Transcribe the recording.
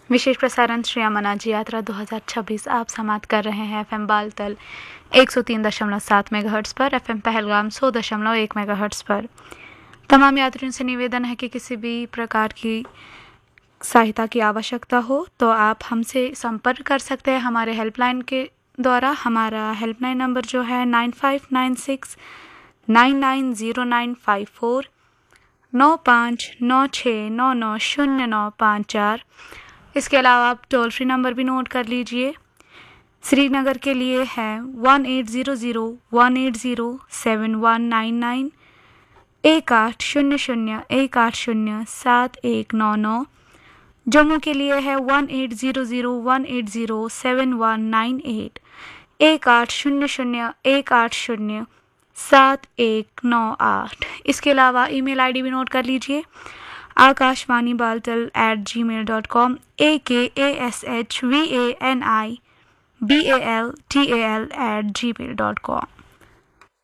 विशेष प्रसारण श्री अमरनाथ यात्रा 2026 आप समाप्त कर रहे हैं FM बालतल 103.7 मेगाहर्ट्ज़ पर, FM पहलगाम 100.1 मेगाहर्ट्ज़ पर। तमाम यात्रियों से निवेदन है कि किसी भी प्रकार की सहायता की आवश्यकता हो तो आप हमसे संपर्क कर सकते हैं हमारे हेल्पलाइन के द्वारा। हमारा हेल्पलाइन नंबर जो है 9596 990954 9596990954। इसके अलावा आप टोल फ्री नंबर भी नोट कर लीजिए। श्रीनगर के लिए है 1800-180-7199 1800-180-7199। जम्मू के लिए है 1800-180-7198 1800-180-7198। इसके अलावा ईमेल आईडी भी नोट कर लीजिए akashvanibaltal@gmail.com akashvanibaltal@gmail.com।